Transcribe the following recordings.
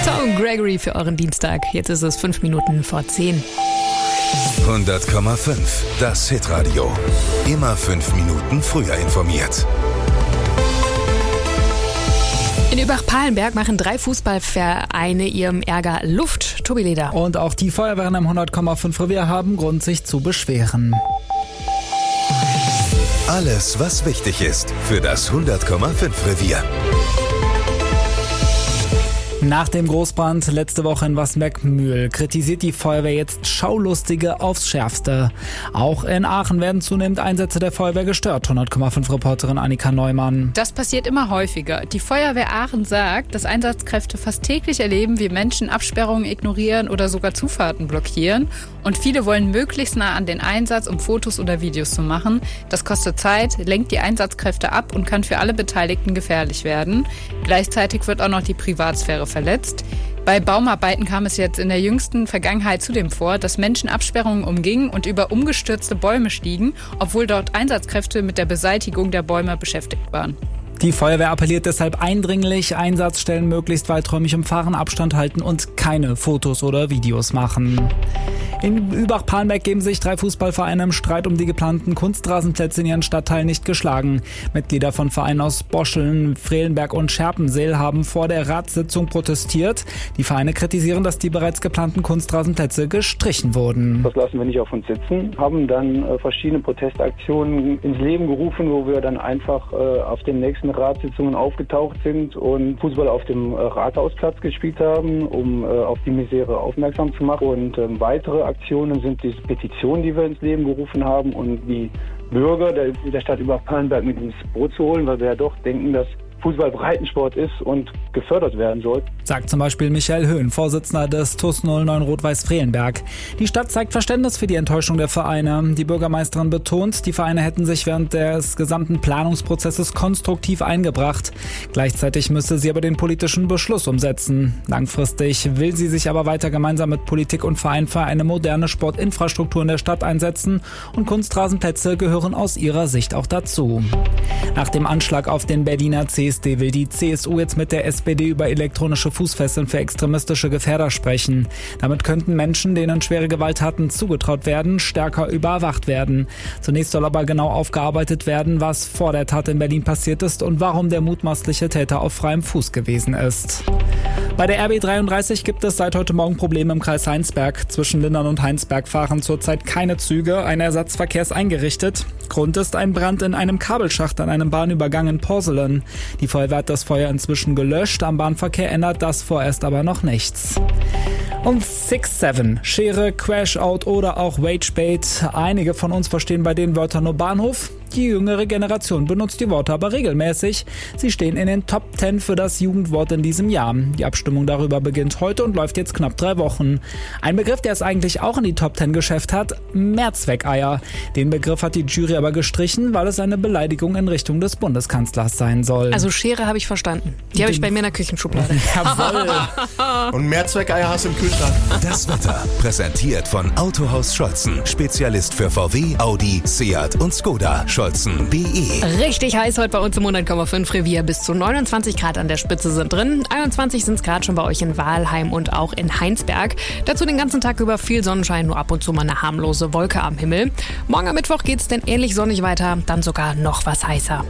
Tom Gregory für euren Dienstag. Jetzt ist es 5 Minuten vor 10. 100,5. Das Hitradio. Immer 5 Minuten früher informiert. In Übach-Palenberg machen 3 Fußballvereine ihrem Ärger Luft. Tobi Leder. Und auch die Feuerwehren im 100,5 Revier haben Grund, sich zu beschweren. Alles, was wichtig ist für das 100,5 Revier. Nach dem Großbrand letzte Woche in Wassenberg-Mühl kritisiert die Feuerwehr jetzt Schaulustige aufs Schärfste. Auch in Aachen werden zunehmend Einsätze der Feuerwehr gestört. 100,5 Reporterin Annika Neumann. Das passiert immer häufiger. Die Feuerwehr Aachen sagt, dass Einsatzkräfte fast täglich erleben, wie Menschen Absperrungen ignorieren oder sogar Zufahrten blockieren. Und viele wollen möglichst nah an den Einsatz, um Fotos oder Videos zu machen. Das kostet Zeit, lenkt die Einsatzkräfte ab und kann für alle Beteiligten gefährlich werden. Gleichzeitig wird auch noch die Privatsphäre verletzt. Bei Baumarbeiten kam es jetzt in der jüngsten Vergangenheit zudem vor, dass Menschen Absperrungen umgingen und über umgestürzte Bäume stiegen, obwohl dort Einsatzkräfte mit der Beseitigung der Bäume beschäftigt waren. Die Feuerwehr appelliert deshalb eindringlich, Einsatzstellen möglichst weiträumig umfahren, Abstand halten und keine Fotos oder Videos machen. In Übach-Palenberg geben sich 3 Fußballvereine im Streit um die geplanten Kunstrasenplätze in ihren Stadtteilen nicht geschlagen. Mitglieder von Vereinen aus Boscheln, Frelenberg und Scherpenseel haben vor der Ratssitzung protestiert. Die Vereine kritisieren, dass die bereits geplanten Kunstrasenplätze gestrichen wurden. Das lassen wir nicht auf uns sitzen. Haben dann verschiedene Protestaktionen ins Leben gerufen, wo wir dann einfach auf den nächsten Ratssitzungen aufgetaucht sind und Fußball auf dem Rathausplatz gespielt haben, um auf die Misere aufmerksam zu machen. Und weitere Aktionen sind diese Petitionen, die wir ins Leben gerufen haben, und die Bürger der Stadt Übach-Palenberg mit ins Boot zu holen, weil wir ja doch denken, dass Fußball Breitensport ist und gefördert werden soll. Sagt zum Beispiel Michael Höhn, Vorsitzender des TuS 09 Rot-Weiß Frelenberg. Die Stadt zeigt Verständnis für die Enttäuschung der Vereine. Die Bürgermeisterin betont, die Vereine hätten sich während des gesamten Planungsprozesses konstruktiv eingebracht. Gleichzeitig müsse sie aber den politischen Beschluss umsetzen. Langfristig will sie sich aber weiter gemeinsam mit Politik und Verein für eine moderne Sportinfrastruktur in der Stadt einsetzen, und Kunstrasenplätze gehören aus ihrer Sicht auch dazu. Nach dem Anschlag auf den Berliner CSD will die CSU jetzt mit der SPD über elektronische Fußfesseln für extremistische Gefährder sprechen. Damit könnten Menschen, denen schwere Gewalttaten zugetraut werden, stärker überwacht werden. Zunächst soll aber genau aufgearbeitet werden, was vor der Tat in Berlin passiert ist und warum der mutmaßliche Täter auf freiem Fuß gewesen ist. Bei der RB 33 gibt es seit heute Morgen Probleme im Kreis Heinsberg. Zwischen Lindern und Heinsberg fahren zurzeit keine Züge. Ein Ersatzverkehr ist eingerichtet. Grund ist ein Brand in einem Kabelschacht an einem Bahnübergang in Porselen. Die Feuerwehr hat das Feuer inzwischen gelöscht. Am Bahnverkehr ändert das vorerst aber noch nichts. Und 6-7, Schere, Crash-Out oder auch Rage-Bait. Einige von uns verstehen bei den Wörtern nur Bahnhof. Die jüngere Generation benutzt die Worte aber regelmäßig. Sie stehen in den Top 10 für das Jugendwort in diesem Jahr. Die Abstimmung darüber beginnt heute und läuft jetzt knapp 3 Wochen. Ein Begriff, der es eigentlich auch in die Top 10 geschafft hat, Mehrzweckeier. Den Begriff hat die Jury aber gestrichen, weil es eine Beleidigung in Richtung des Bundeskanzlers sein soll. Also Schere habe ich verstanden. Die habe ich bei mir in der Küchenschublade. Jawohl. Und Mehrzweckeier hast du im Kühlschrank. Das Wetter präsentiert von Autohaus Scholzen. Spezialist für VW, Audi, Seat und Skoda. Scholzen.de. Richtig heiß heute bei uns im 100,5 Revier. Bis zu 29 Grad an der Spitze sind drin. 21 sind es gerade schon bei euch in Walheim und auch in Heinsberg. Dazu den ganzen Tag über viel Sonnenschein, nur ab und zu mal eine harmlose Wolke am Himmel. Morgen am Mittwoch geht es dann ähnlich sonnig weiter, dann sogar noch was heißer.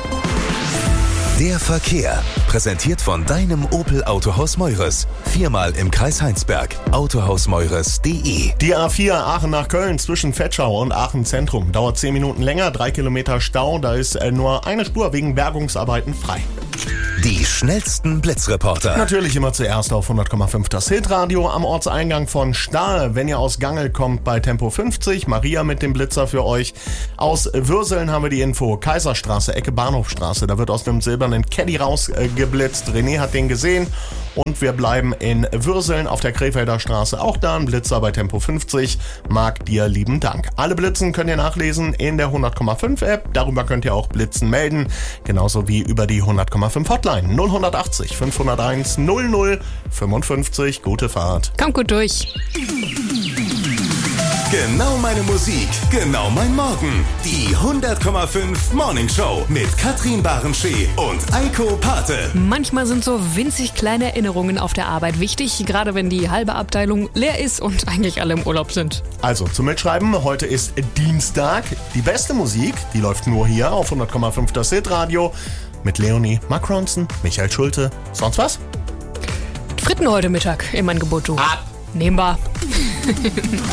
Der Verkehr. Präsentiert von deinem Opel Autohaus Meures. 4-mal im Kreis Heinsberg. Autohausmeures.de. Die A4 Aachen nach Köln zwischen Vetschau und Aachen Zentrum dauert 10 Minuten länger, 3 Kilometer Stau. Da ist nur eine Spur wegen Bergungsarbeiten frei. Die schnellsten Blitzreporter. Natürlich immer zuerst auf 100,5 das Hitradio am Ortseingang von Stahl. Wenn ihr aus Gangel kommt bei Tempo 50, Maria mit dem Blitzer für euch. Aus Würseln haben wir die Info. Kaiserstraße, Ecke Bahnhofstraße. Da wird aus dem silbernen Caddy rausgeblitzt. René hat den gesehen. Und wir bleiben in Würseln auf der Krefelder Straße. Auch da ein Blitzer bei Tempo 50. Marc, dir lieben Dank. Alle Blitzen könnt ihr nachlesen in der 100,5 App. Darüber könnt ihr auch Blitzen melden. Genauso wie über die 100,5 Hotline 0180 501 00 55. Gute Fahrt. Kommt gut durch. Genau meine Musik, genau mein Morgen. Die 100,5 Morning Show mit Katrin Barenschee und Eiko Pate. Manchmal sind so winzig kleine Erinnerungen auf der Arbeit wichtig, gerade wenn die halbe Abteilung leer ist und eigentlich alle im Urlaub sind. Also zum Mitschreiben, heute ist Dienstag. Die beste Musik, die läuft nur hier auf 100,5 das Hitradio mit Leonie, Mark Ronson, Michael Schulte. Sonst was? Fritten heute Mittag im Angebot, du. Nehmbar.